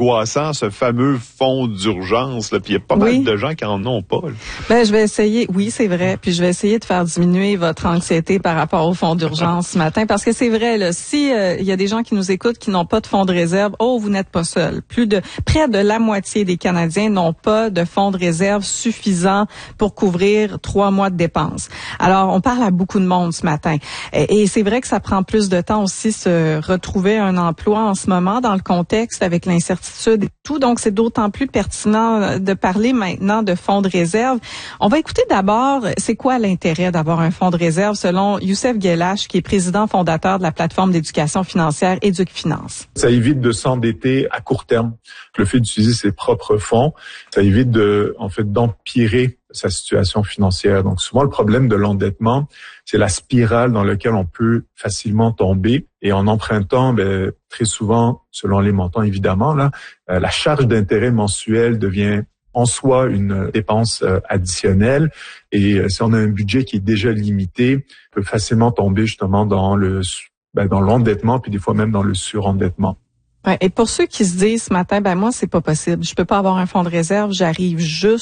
angoissant, ce fameux fonds d'urgence, là, puis il y a pas mal de gens qui en ont pas. Là. Ben, je vais essayer, oui, c'est vrai, puis je vais essayer de faire diminuer votre anxiété par rapport au fonds d'urgence ce matin, parce que c'est vrai, là, si il y a des gens qui nous écoutent qui n'ont pas de fonds de réserve, vous n'êtes pas seul. Près de la moitié des Canadiens n'ont pas de fonds de réserve suffisant pour couvrir 3 mois de dépenses. Alors, on parle à beaucoup de monde ce matin. Et c'est vrai que ça prend plus de temps aussi se retrouver un emploi en ce moment dans le contexte avec l'incertitude et tout. Donc, c'est d'autant plus pertinent de parler maintenant de fonds de réserve. On va écouter d'abord, c'est quoi l'intérêt d'avoir un fonds de réserve selon Youssef Guelache, qui est président fondateur de la plateforme d'éducation financière EducFinance. Ça évite de s'endetter à court terme. Le fait d'utiliser ses propres fonds, ça évite d'empirer sa situation financière. Donc souvent, le problème de l'endettement, c'est la spirale dans laquelle on peut facilement tomber. Et en empruntant, très souvent, selon les montants évidemment, la charge d'intérêt mensuelle devient en soi une dépense additionnelle. Et si on a un budget qui est déjà limité, on peut facilement tomber justement dans l'endettement, puis des fois même dans le surendettement. Ouais, et pour ceux qui se disent ce matin, moi c'est pas possible, je peux pas avoir un fonds de réserve, j'arrive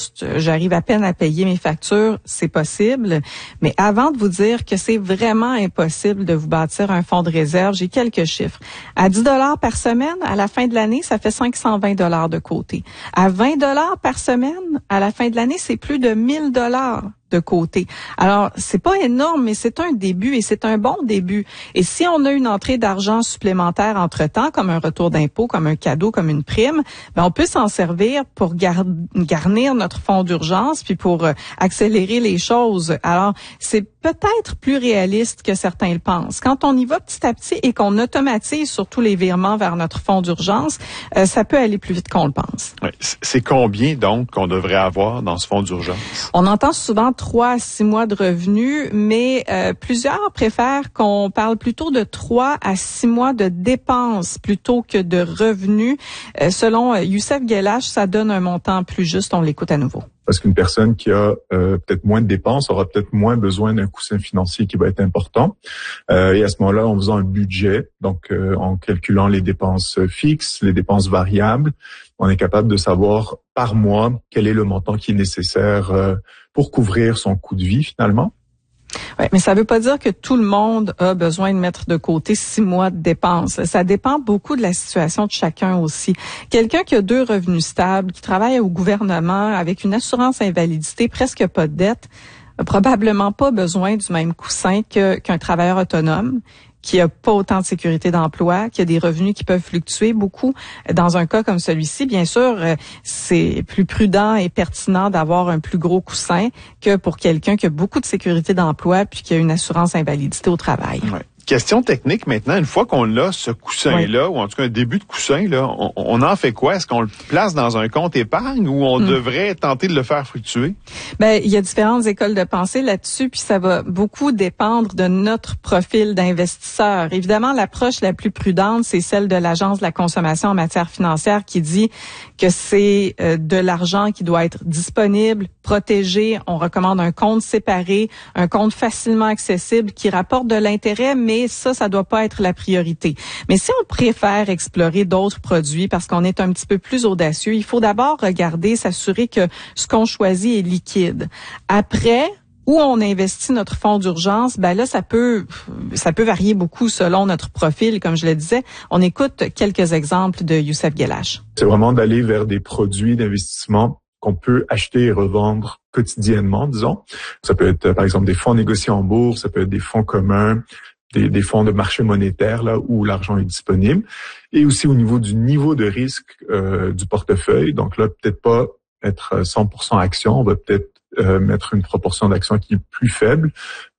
à peine à payer mes factures, c'est possible. Mais avant de vous dire que c'est vraiment impossible de vous bâtir un fonds de réserve, j'ai quelques chiffres. À 10 $ par semaine, à la fin de l'année, ça fait 520 $ de côté. À 20 $ par semaine, à la fin de l'année, c'est plus de 1 000 $ de côté. Alors, c'est pas énorme, mais c'est un début et c'est un bon début. Et si on a une entrée d'argent supplémentaire entre-temps, comme un retour d'impôt, comme un cadeau, comme une prime, on peut s'en servir pour garnir notre fonds d'urgence puis pour accélérer les choses. Alors, c'est peut-être plus réaliste que certains le pensent. Quand on y va petit à petit et qu'on automatise surtout les virements vers notre fonds d'urgence, ça peut aller plus vite qu'on le pense. Ouais. C'est combien donc qu'on devrait avoir dans ce fonds d'urgence? On entend souvent 3 à 6 mois de revenus, mais plusieurs préfèrent qu'on parle plutôt de 3 à 6 mois de dépenses plutôt que de revenus. Selon Youssef Guelache, ça donne un montant plus juste. On l'écoute à nouveau. Parce qu'une personne qui a peut-être moins de dépenses aura peut-être moins besoin d'un coussin financier qui va être important. Et à ce moment-là, en faisant un budget, donc en calculant les dépenses fixes, les dépenses variables, on est capable de savoir par mois quel est le montant qui est nécessaire pour couvrir son coût de vie finalement. Oui, mais ça veut pas dire que tout le monde a besoin de mettre de côté 6 mois de dépenses. Ça dépend beaucoup de la situation de chacun aussi. Quelqu'un qui a 2 revenus stables, qui travaille au gouvernement avec une assurance invalidité, presque pas de dette, a probablement pas besoin du même coussin qu'un travailleur autonome qui a pas autant de sécurité d'emploi, qui a des revenus qui peuvent fluctuer beaucoup. Dans un cas comme celui-ci, bien sûr, c'est plus prudent et pertinent d'avoir un plus gros coussin que pour quelqu'un qui a beaucoup de sécurité d'emploi puis qui a une assurance invalidité au travail. Ouais. Question technique maintenant, une fois qu'on a ce coussin-là, ou en tout cas un début de coussin, là, on en fait quoi? Est-ce qu'on le place dans un compte épargne ou on devrait tenter de le faire fluctuer? Il y a différentes écoles de pensée là-dessus, puis ça va beaucoup dépendre de notre profil d'investisseur. Évidemment, l'approche la plus prudente, c'est celle de l'Agence de la consommation en matière financière qui dit que c'est de l'argent qui doit être disponible, protégé. On recommande un compte séparé, un compte facilement accessible qui rapporte de l'intérêt, mais ça doit pas être la priorité. Mais si on préfère explorer d'autres produits parce qu'on est un petit peu plus audacieux, il faut d'abord regarder, s'assurer que ce qu'on choisit est liquide. Après, où on investit notre fonds d'urgence, là, ça peut varier beaucoup selon notre profil. Comme je le disais, on écoute quelques exemples de Youssef Guelache. C'est vraiment d'aller vers des produits d'investissement qu'on peut acheter et revendre quotidiennement, disons. Ça peut être, par exemple, des fonds négociés en bourse, ça peut être des fonds communs, des fonds de marché monétaire, là où l'argent est disponible. Et aussi au niveau du niveau de risque du portefeuille. Donc là, peut-être pas être 100% action, on va peut-être mettre une proportion d'actions qui est plus faible,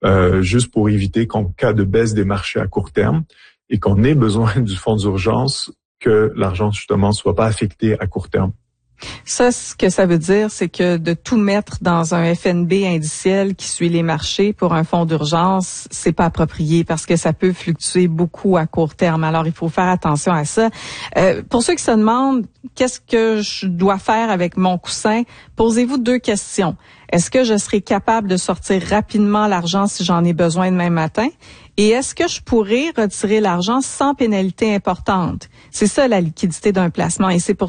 juste pour éviter qu'en cas de baisse des marchés à court terme et qu'on ait besoin du fonds d'urgence, que l'argent justement soit pas affecté à court terme. Ça, ce que ça veut dire, c'est que de tout mettre dans un FNB indiciel qui suit les marchés pour un fonds d'urgence, c'est pas approprié parce que ça peut fluctuer beaucoup à court terme. Alors, il faut faire attention à ça. Pour ceux qui se demandent qu'est-ce que je dois faire avec mon coussin, posez-vous 2 questions. Est-ce que je serai capable de sortir rapidement l'argent si j'en ai besoin demain matin? Et est-ce que je pourrais retirer l'argent sans pénalité importante? C'est ça la liquidité d'un placement. Et c'est pour